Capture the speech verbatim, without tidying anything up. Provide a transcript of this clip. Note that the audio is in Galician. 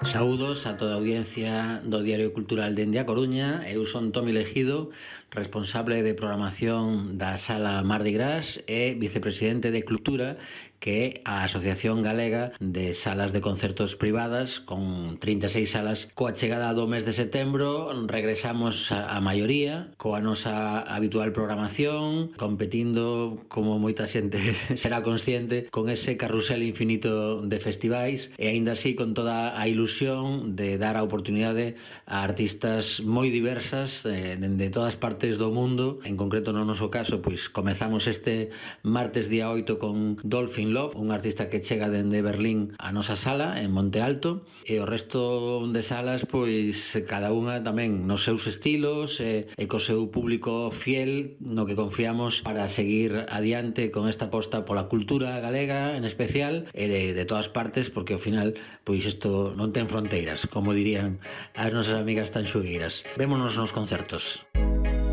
Saúdos a toda a audiencia do Diario Cultural dende A Coruña. Eu son Tomi Legido, responsable de programación da Sala Mardi Gras e vicepresidente de Cultura, que é a Asociación Galega de Salas de Concertos Privadas, con trinta e seis salas. Coa chegada do mes de setembro regresamos a, a maioría, coa nosa habitual programación, competindo, como moita xente será consciente, con ese carrusel infinito de festivais, e aínda así con toda a ilusión de dar a oportunidade a artistas moi diversas eh, dende todas partes do mundo. En concreto, no noso caso, pois comezamos este martes día oito con Dolphin Love, un artista que chega dende Berlín a nosa sala en Monte Alto, e o resto de salas, pois cada unha tamén nos seus estilos e, e co seu público fiel, no que confiamos para seguir adiante con esta aposta pola cultura galega en especial, e de, de todas partes, porque ao final pois isto non ten fronteiras, como dirían as nosas amigas tanxugueiras. Vémonos nos concertos.